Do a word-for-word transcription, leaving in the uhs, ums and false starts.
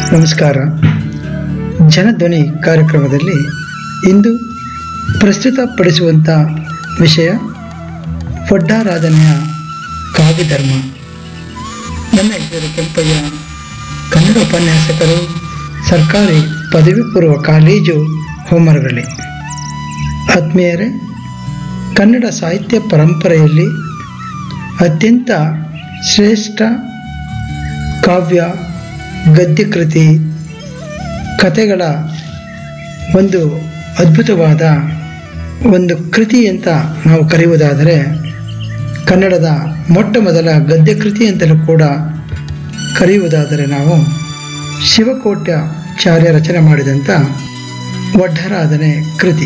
ನಮಸ್ಕಾರ. ಜನಧ್ವನಿ ಕಾರ್ಯಕ್ರಮದಲ್ಲಿ ಇಂದು ಪ್ರಸ್ತುತಪಡಿಸುವಂಥ ವಿಷಯ ಒಡ್ಡಾರಾಧನೆಯ ಕಾವ್ಯಧರ್ಮ. ನನ್ನ ಹೆಸರು ಕೆಂಪಯ್ಯ, ಕನ್ನಡ ಉಪನ್ಯಾಸಕರು, ಸರ್ಕಾರಿ ಪದವಿ ಪೂರ್ವ ಕಾಲೇಜು ಹೋಮರಗಳ್ಳಿ. ಆತ್ಮೀಯರೇ, ಕನ್ನಡ ಸಾಹಿತ್ಯ ಪರಂಪರೆಯಲ್ಲಿ ಅತ್ಯಂತ ಶ್ರೇಷ್ಠ ಕಾವ್ಯ, ಗದ್ಯಕೃತಿ, ಕಥೆಗಳ ಒಂದು ಅದ್ಭುತವಾದ ಒಂದು ಕೃತಿ ಅಂತ ನಾವು ಕರೆಯುವುದಾದರೆ, ಕನ್ನಡದ ಮೊಟ್ಟ ಮೊದಲ ಗದ್ಯಕೃತಿ ಅಂತಲೂ ಕೂಡ ಕರೆಯುವುದಾದರೆ ನಾವು ಶಿವಕೋಟ್ಯಾಚಾರ್ಯ ರಚನೆ ಮಾಡಿದಂಥ ಒಡ್ಡಾರಾಧನೆ ಕೃತಿ.